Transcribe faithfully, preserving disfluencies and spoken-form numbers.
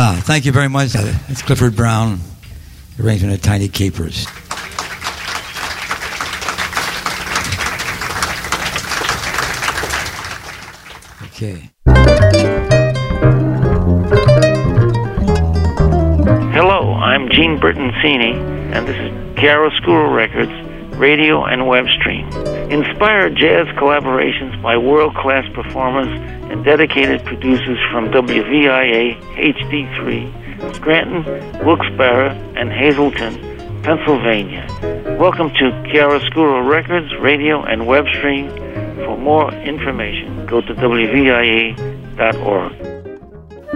Yeah, thank you very much. Uh, it's Clifford Brown, arrangement of Tiny Capers. Okay. Hello, I'm Gene Bertoncini, and this is Chiaroscuro Records, radio and web stream. Inspired jazz collaborations by world-class performers and dedicated producers from W V I A H D three, Scranton, Wilkes-Barre, and Hazleton, Pennsylvania. Welcome to Chiaroscuro Records, radio and web stream. For more information, go to W V I A dot org.